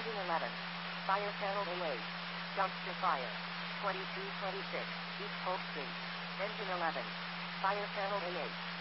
Engine 11. Fire panel A8. Dumpster fire. 2226 East Polk Street. Engine 11. Fire panel A8.